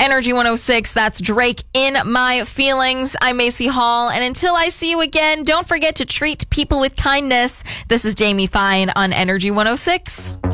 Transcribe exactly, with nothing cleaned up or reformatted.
Energy one oh six, that's Drake, In My Feelings. I'm Macy Hall, and until I see you again, don't forget to treat people with kindness. This is Jamie Fine on Energy one oh six.